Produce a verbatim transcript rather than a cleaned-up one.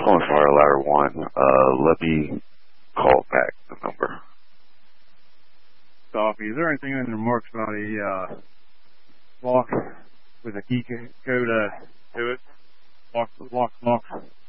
calling Fire Ladder one. Uh, let me call back the number. Copy. Is there anything in the remarks about a uh, lock with a key code uh, to it? Lock, lock, lock.